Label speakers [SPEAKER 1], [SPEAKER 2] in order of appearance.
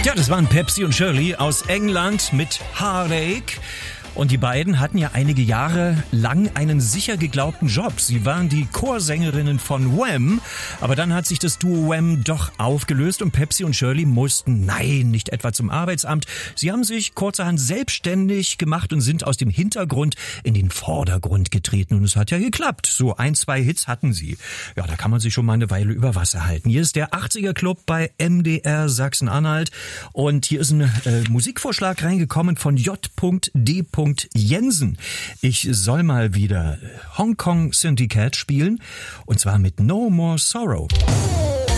[SPEAKER 1] Ja, das waren Pepsi und Shirley aus England mit Heartache. Und die beiden hatten ja einige Jahre lang einen sicher geglaubten Job. Sie waren die Chorsängerinnen von Wham, aber dann hat sich das Duo Wham doch aufgelöst und Pepsi und Shirley mussten, nein, nicht etwa zum Arbeitsamt. Sie haben sich kurzerhand selbstständig gemacht und sind aus dem Hintergrund in den Vordergrund getreten. Und es hat ja geklappt. So 1, 2 Hits hatten sie. Ja, da kann man sich schon mal eine Weile über Wasser halten. Hier ist der 80er Club bei MDR Sachsen-Anhalt und hier ist ein Musikvorschlag reingekommen von J.D. Jensen. Ich soll mal wieder Hong Kong Syndicate spielen und zwar mit No More Sorrow.